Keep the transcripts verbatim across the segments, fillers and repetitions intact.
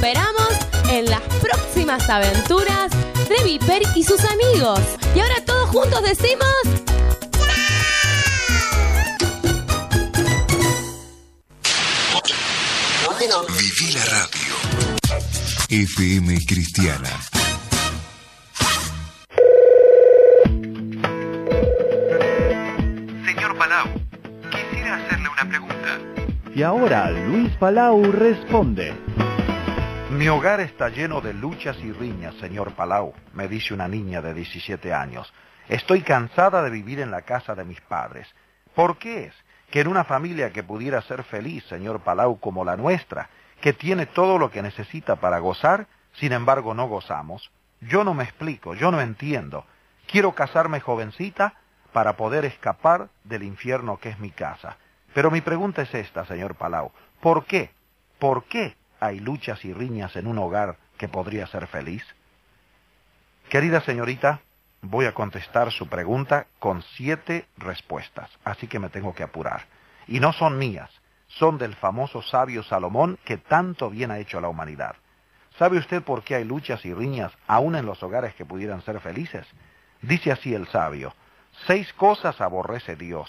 esperamos en las próximas aventuras de Viper y sus amigos. Y ahora todos juntos decimos... Viví la radio. F M Cristiana. Señor Palau, quisiera hacerle una pregunta. Y ahora Luis Palau responde. Mi hogar está lleno de luchas y riñas, señor Palau, me dice una niña de diecisiete años. Estoy cansada de vivir en la casa de mis padres. ¿Por qué es que en una familia que pudiera ser feliz, señor Palau, como la nuestra, que tiene todo lo que necesita para gozar, sin embargo no gozamos? Yo no me explico, yo no entiendo. Quiero casarme jovencita para poder escapar del infierno que es mi casa. Pero mi pregunta es esta, señor Palau. ¿Por qué? ¿Por qué hay luchas y riñas en un hogar que podría ser feliz? Querida señorita, voy a contestar su pregunta con siete respuestas, así que me tengo que apurar. Y no son mías, son del famoso sabio Salomón, que tanto bien ha hecho a la humanidad. ¿Sabe usted por qué hay luchas y riñas aún en los hogares que pudieran ser felices? Dice así el sabio: seis cosas aborrece Dios,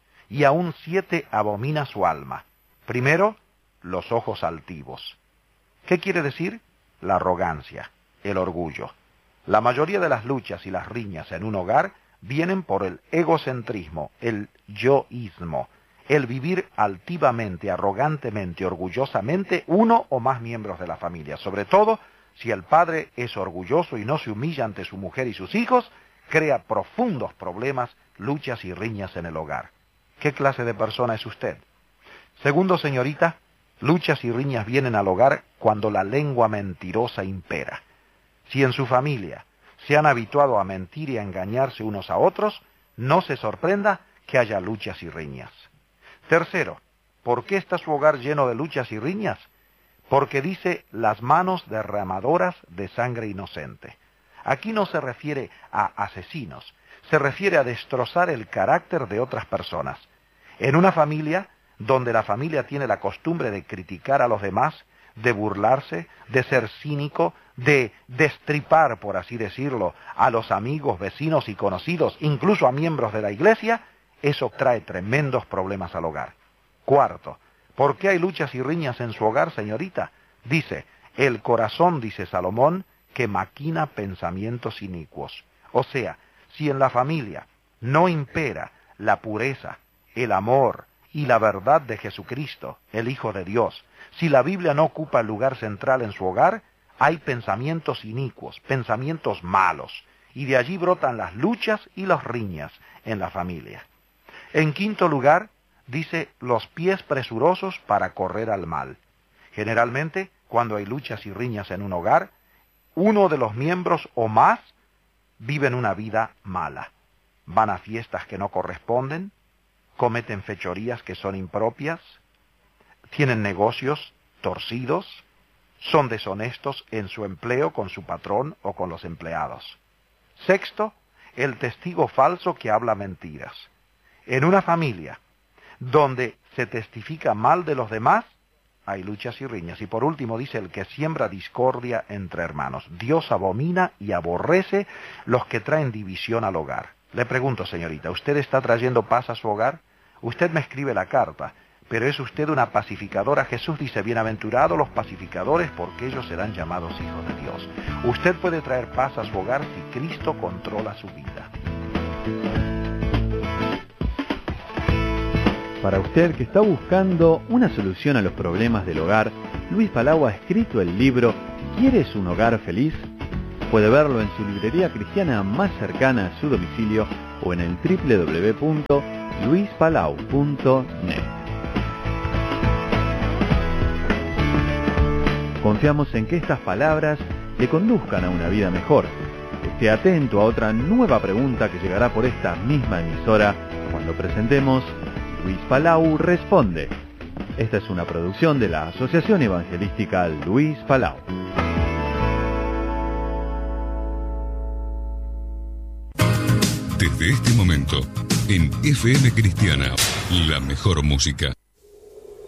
y aún siete abomina su alma. Primero, los ojos altivos. ¿Qué quiere decir? La arrogancia, el orgullo. La mayoría de las luchas y las riñas en un hogar vienen por el egocentrismo, el yoísmo, el vivir altivamente, arrogantemente, orgullosamente uno o más miembros de la familia. Sobre todo, si el padre es orgulloso y no se humilla ante su mujer y sus hijos, crea profundos problemas, luchas y riñas en el hogar. ¿Qué clase de persona es usted? Segundo, señorita, luchas y riñas vienen al hogar cuando la lengua mentirosa impera. Si en su familia se han habituado a mentir y a engañarse unos a otros, no se sorprenda que haya luchas y riñas. Tercero, ¿por qué está su hogar lleno de luchas y riñas? Porque dice las manos derramadoras de sangre inocente. Aquí no se refiere a asesinos, se refiere a destrozar el carácter de otras personas. En una familia donde la familia tiene la costumbre de criticar a los demás, de burlarse, de ser cínico, de destripar, por así decirlo, a los amigos, vecinos y conocidos, incluso a miembros de la iglesia, eso trae tremendos problemas al hogar. Cuarto, ¿por qué hay luchas y riñas en su hogar, señorita? Dice, el corazón, dice Salomón, que maquina pensamientos inicuos. O sea, si en la familia no impera la pureza, el amor y la verdad de Jesucristo, el Hijo de Dios, si la Biblia no ocupa el lugar central en su hogar, hay pensamientos inicuos, pensamientos malos, y de allí brotan las luchas y las riñas en la familia. En quinto lugar, dice los pies presurosos para correr al mal. Generalmente, cuando hay luchas y riñas en un hogar, uno de los miembros o más viven una vida mala. Van a fiestas que no corresponden, cometen fechorías que son impropias, tienen negocios torcidos, son deshonestos en su empleo con su patrón o con los empleados. Sexto, el testigo falso que habla mentiras. En una familia donde se testifica mal de los demás, hay luchas y riñas. Y por último dice el que siembra discordia entre hermanos. Dios abomina y aborrece los que traen división al hogar. Le pregunto, señorita, ¿usted está trayendo paz a su hogar? Usted me escribe la carta, pero es usted una pacificadora. Jesús dice, bienaventurados los pacificadores, porque ellos serán llamados hijos de Dios. Usted puede traer paz a su hogar si Cristo controla su vida. Para usted que está buscando una solución a los problemas del hogar, Luis Palau ha escrito el libro ¿Quieres un hogar feliz? Puede verlo en su librería cristiana más cercana a su domicilio o en el doble u doble u doble u punto luis palau punto net. Confiamos en que estas palabras le conduzcan a una vida mejor. Esté atento a otra nueva pregunta que llegará por esta misma emisora cuando presentemos Luis Palau Responde. Esta es una producción de la Asociación Evangelística Luis Palau. Desde este momento, en F M Cristiana, la mejor música.